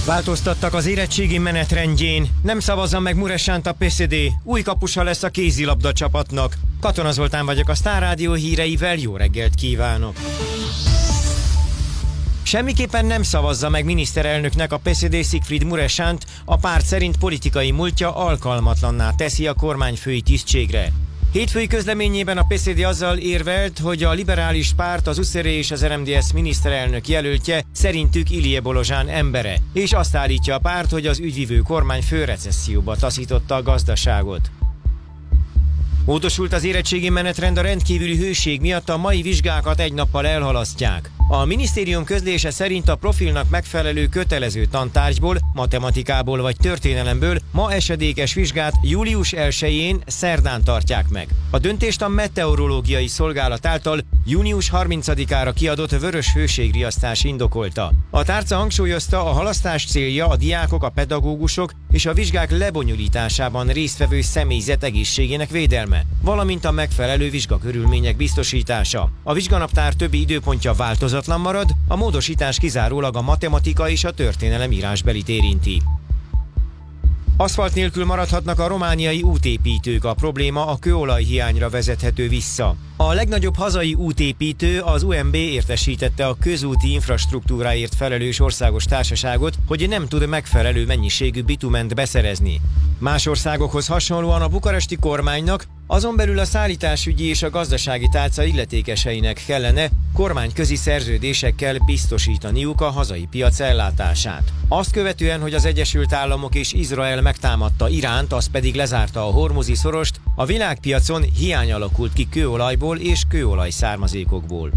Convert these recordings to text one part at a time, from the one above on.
Változtattak az érettségi menetrendjén. Nem szavazza meg Muresánt a PSD. Új kapusa lesz a kézilabda csapatnak. Katona Zoltán vagyok, a Sztár Rádió híreivel jó reggelt kívánok. Semmiképpen nem szavazza meg miniszterelnöknek a PSD Siegfried Muresánt, a párt szerint politikai múltja alkalmatlanná teszi a kormányfői tisztségre. Hétfői közleményében a PSD azzal érvelt, hogy a liberális párt, az USZR és az RMDSZ miniszterelnök jelöltje szerintük Ilie Bolozsán embere, és azt állítja a párt, hogy az ügyvivő kormányfő recesszióba taszította a gazdaságot. Módosult az érettségi menetrend, a rendkívüli hőség miatt a mai vizsgákat egy nappal elhalasztják. A minisztérium közlése szerint a profilnak megfelelő kötelező tantárgyból, matematikából vagy történelemből ma esedékes vizsgát július 1-én szerdán tartják meg. A döntést a meteorológiai szolgálat által június 30-ára kiadott vörös hőségriasztás indokolta. A tárca hangsúlyozta, a halasztás célja a diákok, a pedagógusok és a vizsgák lebonyolításában résztvevő személyzet egészségének védelme, valamint a megfelelő vizsgakörülmények biztosítása. A vizsganaptár többi időpontja változatlan marad, a módosítás kizárólag a matematika és a történelem írásbelit érinti. Aszfalt nélkül maradhatnak a romániai útépítők, a probléma a kőolajhiányra vezethető vissza. A legnagyobb hazai útépítő, az UMB értesítette a közúti infrastruktúráért felelős országos társaságot, hogy nem tud megfelelő mennyiségű bitument beszerezni. Más országokhoz hasonlóan a bukaresti kormánynak, azon belül a szállításügyi és a gazdasági tálca illetékeseinek kellene kormányközi szerződésekkel biztosítaniuk a hazai piac ellátását. Azt követően, hogy az Egyesült Államok és Izrael megtámadta Iránt, az pedig lezárta a Hormuzi szorost, a világpiacon hiány alakult ki kőolajból és kőolaj származékokból.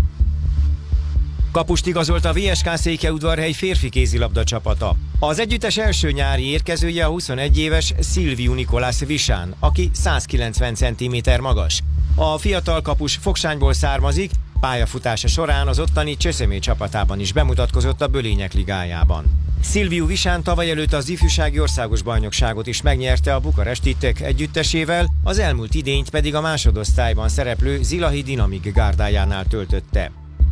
Kapust igazolt a VSK Székelyudvarhely férfi kézilabda csapata. Az együttes első nyári érkezője a 21 éves Silviu Nicolas Visán, aki 190 cm magas. A fiatal kapus Fogsányból származik, pályafutása során az ottani Cseszemé csapatában is bemutatkozott a Bölények ligájában. Silviu Visán tavaly előtt az ifjúsági országos bajnokságot is megnyerte a bukaresti TEK együttesével, az elmúlt idényt pedig a másodosztályban szereplő Zilahi Dinamik gárdájánál töltötte.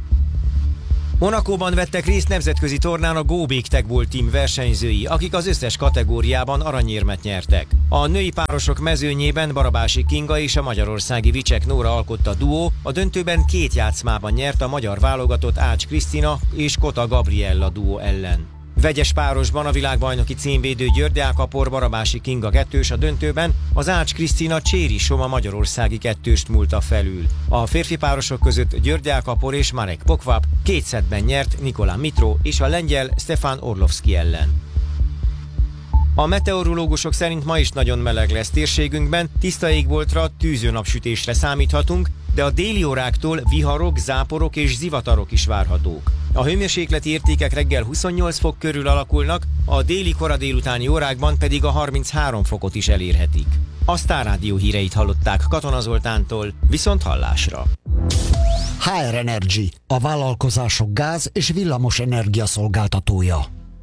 Monacóban vettek részt nemzetközi tornán a Go Big Tech Ball Team versenyzői, akik az összes kategóriában aranyérmet nyertek. A női párosok mezőnyében Barabási Kinga és a magyarországi Vicsek Nóra alkotta duó, a döntőben 2 játszmában nyert a magyar válogatott Ács Krisztina és Kota Gabriella duó ellen. Vegyes párosban a világbajnoki címvédő György Ákapor Barabási Kinga 2-s a döntőben, az Ács Krisztina Cséri Soma magyarországi 2-st múlta felül. A férfi párosok között György Ákapor és Marek Pokvap 2 szettben nyert Nikolá Mitro és a lengyel Stefan Orlovski ellen. A meteorológusok szerint ma is nagyon meleg lesz térségünkben, tiszta égboltra, tűző napsütésre számíthatunk, de a déli óráktól viharok, záporok és zivatarok is várhatók. A hőmérsékleti értékek reggel 28 fok körül alakulnak, a déli kora délutáni órákban pedig a 33 fokot is elérhetik. A Sztár Rádió híreit hallották Katona Zoltántól, viszont hallásra. HR Energy, a vállalkozások gáz- és villamos energia szolgáltatója.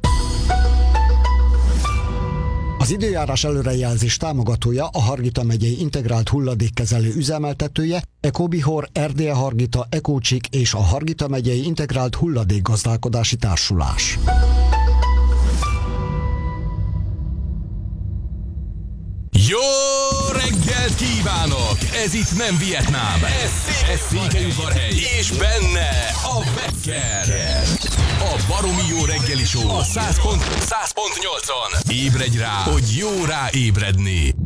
Az időjárás előrejelzés támogatója a Hargita megyei integrált hulladékkezelő üzemeltetője, Ecobihor, Erdélye Hargita, Ecócsik és a Hargita megyei integrált hulladékgazdálkodási társulás. Jó reggelt kívánok! Ez itt nem Vietnám, ez Székelyudvarhely, és benne a Becker. A baromi jó reggeli show a 100.8-on. Ébredj rá, hogy jó rá ébredni.